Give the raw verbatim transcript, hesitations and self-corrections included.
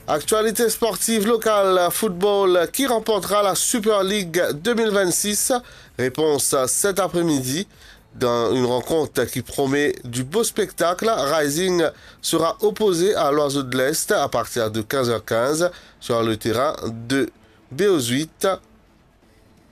Actualité sportive locale, football, qui remportera la Super League deux mille vingt-six? Réponse cet après-midi. Dans une rencontre qui promet du beau spectacle, Rising sera opposé à l'Oiseau de l'Est à partir de quinze heures quinze sur le terrain de B O S huit.